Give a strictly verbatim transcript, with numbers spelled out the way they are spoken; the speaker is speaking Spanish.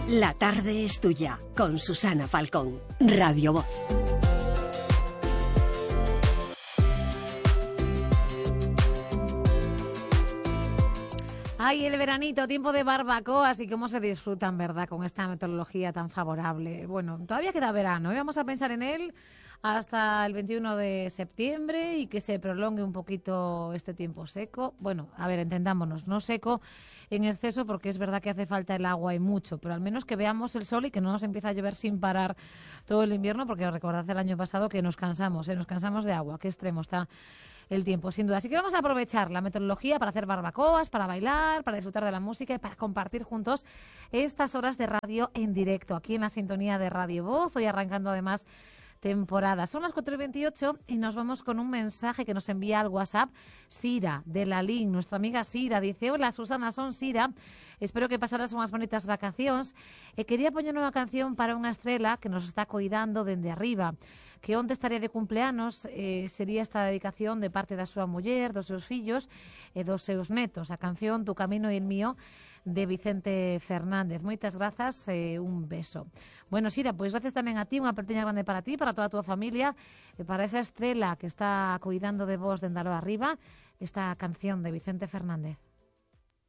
La tarde es tuya, con Susana Falcón, Radio Voz. Ay, el veranito, tiempo de barbacoas y cómo se disfrutan, ¿verdad?, con esta meteorología tan favorable. Bueno, todavía queda verano, ¿eh? Vamos a pensar en él hasta el veintiuno de septiembre y que se prolongue un poquito este tiempo seco. Bueno, a ver, entendámonos, no seco en exceso porque es verdad que hace falta el agua y mucho, pero al menos que veamos el sol y que no nos empiece a llover sin parar todo el invierno, porque recordad el año pasado que nos cansamos, ¿eh? Nos cansamos de agua. Qué extremo está el tiempo, sin duda. Así que vamos a aprovechar la meteorología para hacer barbacoas, para bailar, para disfrutar de la música y para compartir juntos estas horas de radio en directo, aquí en la sintonía de Radio Voz, hoy arrancando además temporada. Son las cuatro y veintiocho y nos vamos con un mensaje que nos envía al WhatsApp Sira, de la Lin. Nuestra amiga Sira dice: hola Susana, son Sira, espero que pasaras unas bonitas vacaciones. Eh, quería poner una canción para una estrella que nos está cuidando desde arriba, que onde estaría de cumpleanos. Eh, sería esta dedicación de parte da súa muller, dos seus fillos e dos seus netos. A canción Tu camino e el mío, de Vicente Fernández. Moitas grazas e eh, un beso. Bueno, Sira, pois gracias tamén a ti, unha apertiña grande para ti, para toda a tua familia, e para esa estrela que está cuidando de vos dende alo arriba, esta canción de Vicente Fernández.